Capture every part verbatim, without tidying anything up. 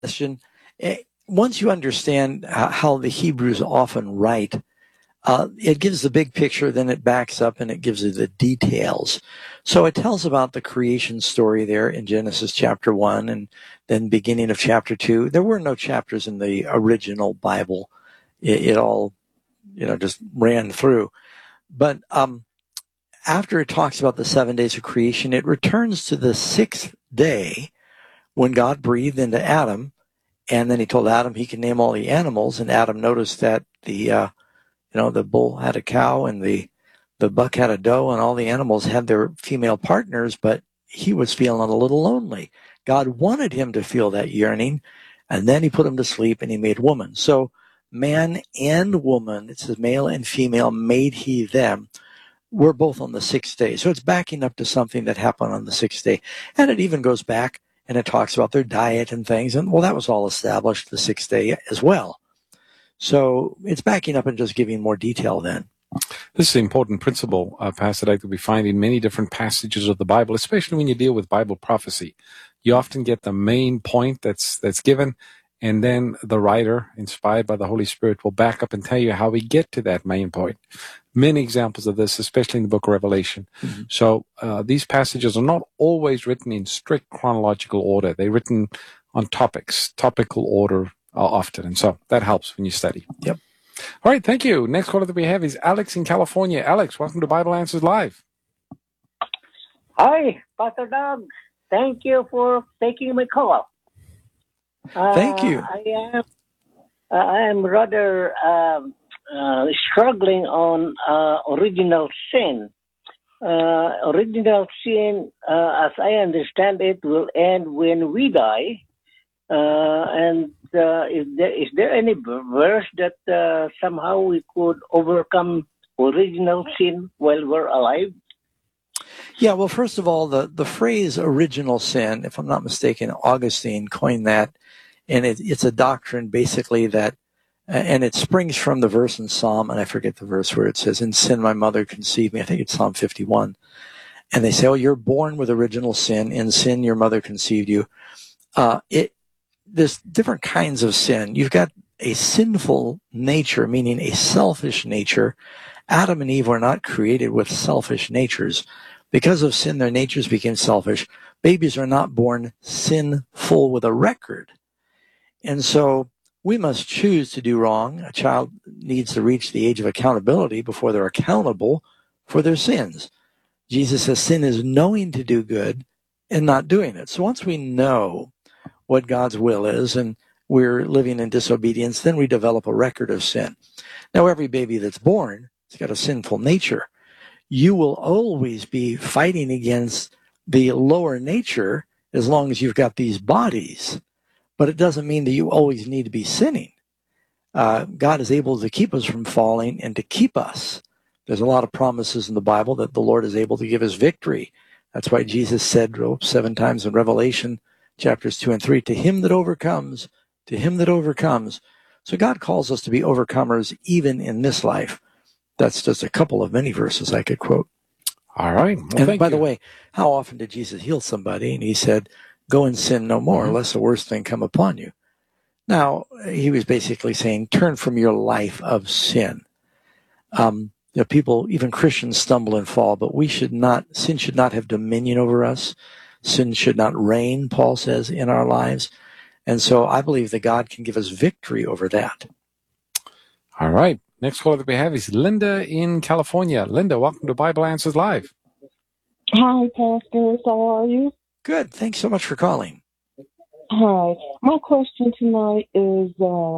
question. Once you understand how the Hebrews often write, uh, it gives the big picture, then it backs up and it gives you the details. So it tells about the creation story there in Genesis chapter one and then beginning of chapter two. There were no chapters in the original Bible. It, it all, you know, just ran through. But um, after it talks about the seven days of creation, it returns to the sixth day when God breathed into Adam. And then he told Adam he can name all the animals. And Adam noticed that the, uh, you know, the bull had a cow and the, the buck had a doe and all the animals had their female partners, but he was feeling a little lonely. God wanted him to feel that yearning. And then he put him to sleep and he made woman. So man and woman, it says male and female, made he them. We're both on the sixth day. So it's backing up to something that happened on the sixth day. And it even goes back and it talks about their diet and things. And, well, that was all established the sixth day as well. So it's backing up and just giving more detail then. This is an important principle, uh, Pastor Dyke, that we find in many different passages of the Bible, especially when you deal with Bible prophecy. You often get the main point that's that's given, and then the writer, inspired by the Holy Spirit, will back up and tell you how we get to that main point. Many examples of this, especially in the book of Revelation. Mm-hmm. So uh, these passages are not always written in strict chronological order. They're written on topics, topical order uh, often. And so that helps when you study. Yep. All right, thank you. Next caller that we have is Alex in California. Alex, welcome to Bible Answers Live. Hi, Pastor Doug. Thank you for taking my call. Uh, Thank you. I am, uh, I am rather um, uh, struggling on uh, original sin. Uh, original sin, uh, as I understand it, will end when we die. Uh, and uh, is there is there any verse that uh, somehow we could overcome original sin while we're alive? Yeah, well, first of all, the, the phrase original sin, if I'm not mistaken, Augustine coined that. And it, it's a doctrine basically that, and it springs from the verse in Psalm, and I forget the verse where it says, in sin my mother conceived me. I think it's Psalm fifty-one. And they say, oh, you're born with original sin. In sin your mother conceived you. Uh, it There's different kinds of sin. You've got a sinful nature, meaning a selfish nature. Adam and Eve were not created with selfish natures. Because of sin, their natures became selfish. Babies are not born sinful with a record. And so we must choose to do wrong. A child needs to reach the age of accountability before they're accountable for their sins. Jesus says sin is knowing to do good and not doing it. So once we know what God's will is and we're living in disobedience, then we develop a record of sin. Now, every baby that's born has got a sinful nature. You will always be fighting against the lower nature as long as you've got these bodies. But it doesn't mean that you always need to be sinning. Uh, God is able to keep us from falling and to keep us. There's a lot of promises in the Bible that the Lord is able to give us victory. That's why Jesus said oh, seven times in Revelation, chapters two and three, to him that overcomes, to him that overcomes. So God calls us to be overcomers even in this life. That's just a couple of many verses I could quote. All right. Well, and thank by you. the way, how often did Jesus heal somebody? And he said, go and sin no more, mm-hmm. lest the worst thing come upon you. Now, he was basically saying, turn from your life of sin. Um, you know, people, even Christians, stumble and fall, but we should not, sin should not have dominion over us. Sin should not reign, Paul says, in our lives. And so I believe that God can give us victory over that. All right. Next caller that we have is Linda in California. Linda, welcome to Bible Answers Live. Hi, pastors. How are you? Good. Thanks so much for calling. Hi. My question tonight is uh,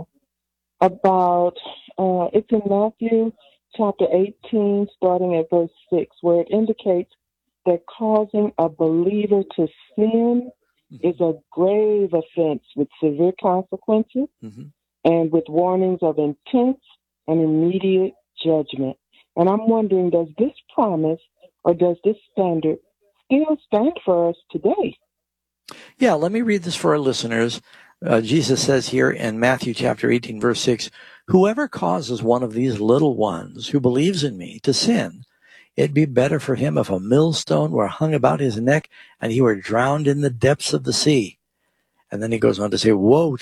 about, uh, it's in Matthew chapter eighteen, starting at verse six, where it indicates that causing a believer to sin mm-hmm. is a grave offense with severe consequences mm-hmm. and with warnings of intense and immediate judgment. And I'm wondering, does this promise or does this standard still stand for us today? Yeah, let me read this for our listeners. Uh, Jesus says here in Matthew chapter eighteen, verse six, whoever causes one of these little ones who believes in me to sin, it'd be better for him if a millstone were hung about his neck and he were drowned in the depths of the sea. And then he goes on to say, woe